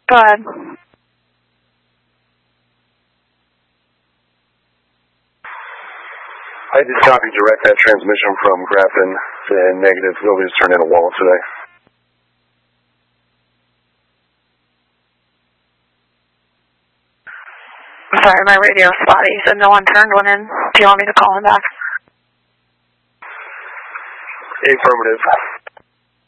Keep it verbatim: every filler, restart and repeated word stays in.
Go ahead. I just copied direct that transmission from Grafton to negative. We'll just turn in a wall today. I'm sorry, my radio's spotty. He said no one turned one in. Do you want me to call him back? Affirmative.